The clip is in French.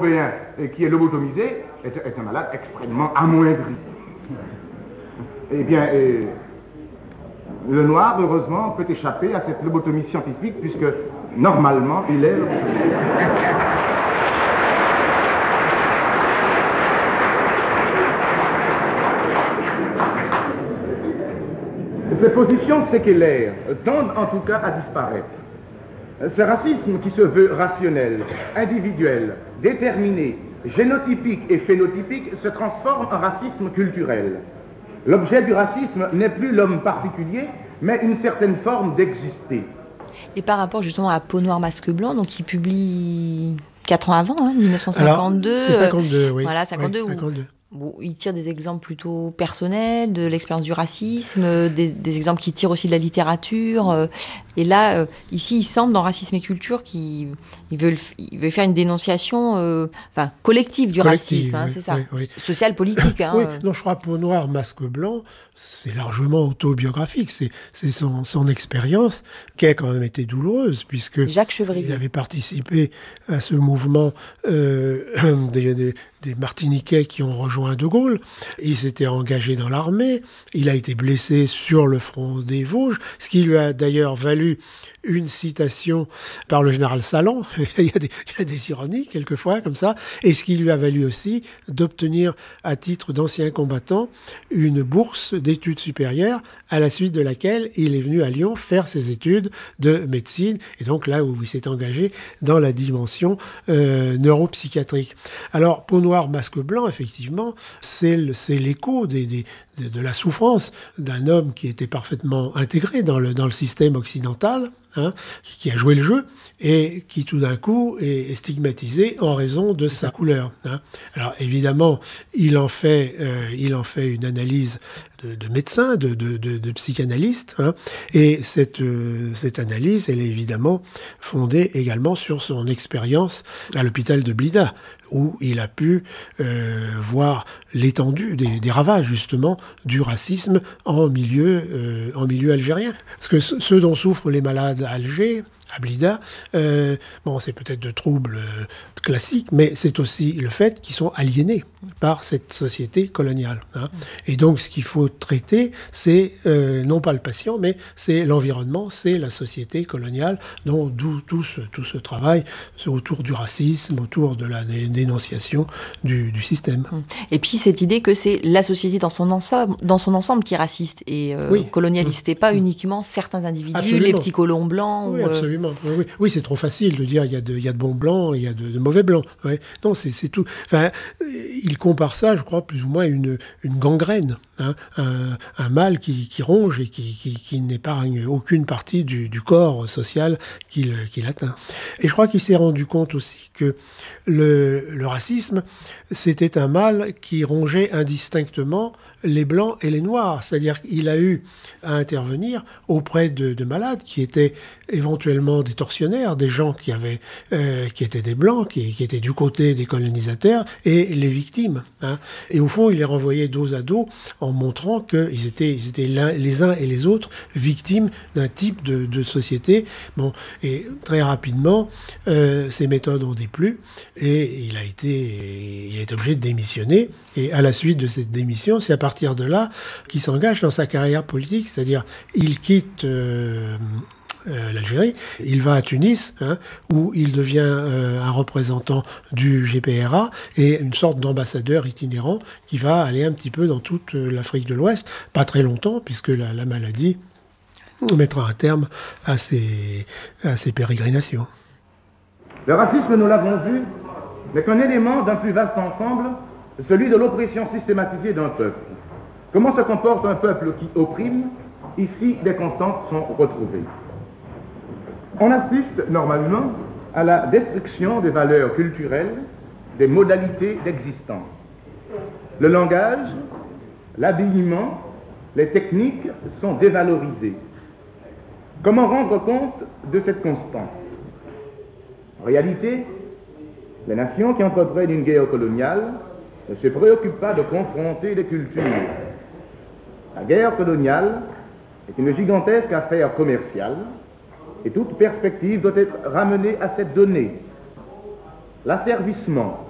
européen qui est lobotomisé est un malade extrêmement amoindri. Eh bien, le noir, heureusement, peut échapper à cette lobotomie scientifique, puisque, normalement, il est lobotomisé. Ces positions séquelaires tendent en tout cas à disparaître. Ce racisme qui se veut rationnel, individuel, déterminé, génotypique et phénotypique se transforme en racisme culturel. L'objet du racisme n'est plus l'homme particulier, mais une certaine forme d'exister. Et par rapport justement à Peau noire, masque blanc, donc il publie 4 ans avant, 1952. Alors, c'est 52, oui. Voilà, 52. Oui, 52. Bon, il tire des exemples plutôt personnels, de l'expérience du racisme, des exemples qui tirent aussi de la littérature. Et là, ici, il semble, dans Racisme et Culture, qu'il veut faire une dénonciation collective du racisme, oui, c'est ça, oui. social, politique. Oui, non, je crois Peau noire, masque blanc, c'est largement autobiographique. C'est son expérience qui a quand même été douloureuse, puisque Jacques Chevrier. Il avait participé à ce mouvement des Martiniquais qui ont rejoint De Gaulle. Il s'était engagé dans l'armée. Il a été blessé sur le front des Vosges, ce qui lui a d'ailleurs valu une citation par le général Salan. Il y a des ironies quelquefois comme ça. Et ce qui lui a valu aussi d'obtenir, à titre d'ancien combattant, une bourse d'études supérieures, à la suite de laquelle il est venu à Lyon faire ses études de médecine. Et donc là où il s'est engagé dans la dimension neuropsychiatrique. Alors, Peau noire, masque blanc, effectivement, c'est l'écho de la souffrance d'un homme qui était parfaitement intégré dans le système occidental, qui a joué le jeu et qui tout d'un coup est stigmatisé en raison de sa couleur. Alors évidemment, il en fait une analyse de médecin, de psychanalyste, et cette analyse, elle est évidemment fondée également sur son expérience à l'hôpital de Blida, où il a pu voir l'étendue des ravages justement du racisme en milieu algérien. Parce que ce dont souffrent les malades à Alger, à Blida, c'est peut-être de troubles classiques, mais c'est aussi le fait qu'ils sont aliénés par cette société coloniale. Et donc, ce qu'il faut traiter, c'est non pas le patient, mais c'est l'environnement, c'est la société coloniale, d'où tout ce travail autour du racisme, autour de la dénonciation du système. Et puis, cette idée que c'est la société dans son ensemble qui est raciste et colonialiste, et pas uniquement certains individus, absolument. Les petits colons blancs. Oui, absolument. Oui, c'est trop facile de dire il y a de bons blancs et il y a de mauvais blancs. Ouais. Non, c'est tout. Enfin, il compare ça, je crois, plus ou moins une gangrène, un mal qui ronge et qui n'épargne aucune partie du corps social qu'il atteint. Et je crois qu'il s'est rendu compte aussi que le racisme, c'était un mal qui rongeait indistinctement les blancs et les noirs. C'est-à-dire qu'il a eu à intervenir auprès de malades qui étaient éventuellement des tortionnaires, des gens qui étaient des blancs, qui étaient du côté des colonisateurs, et les victimes. Et au fond, il les renvoyait dos à dos en montrant qu'ils étaient les uns et les autres victimes d'un type de société. Bon, et très rapidement, ces méthodes ont déplu et il a été obligé de démissionner. Et à la suite de cette démission, c'est à partir de là qu'il s'engage dans sa carrière politique, c'est-à-dire il quitte l'Algérie, il va à Tunis, où il devient un représentant du GPRA et une sorte d'ambassadeur itinérant qui va aller un petit peu dans toute l'Afrique de l'Ouest, pas très longtemps, puisque la maladie mettra un terme à ses pérégrinations. Le racisme, nous l'avons vu, n'est qu'un élément d'un plus vaste ensemble, celui de l'oppression systématisée d'un peuple. Comment se comporte un peuple qui opprime? Ici, des constantes sont retrouvées. On assiste normalement à la destruction des valeurs culturelles, des modalités d'existence. Le langage, l'habillement, les techniques sont dévalorisés. Comment rendre compte de cette constante? En réalité, les nations qui entreprennent une guerre coloniale ne se préoccupent pas de confronter les cultures. La guerre coloniale est une gigantesque affaire commerciale et toute perspective doit être ramenée à cette donnée. L'asservissement